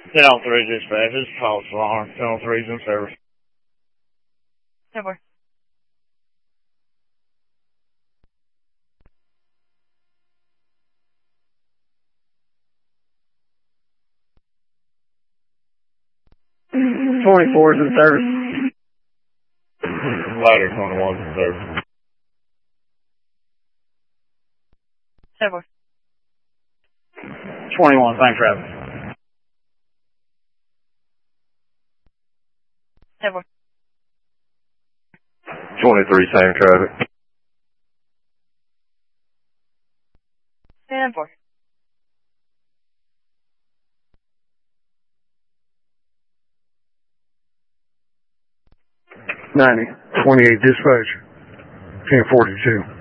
Channel 3 dispatch, this is false alarm. Channel 3's in service. 10-4. Mm-hmm. 24 is in service. Ladder 21's in service. 10-4. 21, same traffic. 10-4. 23, same traffic. 10-4. 90. 28 dispatch. 1042.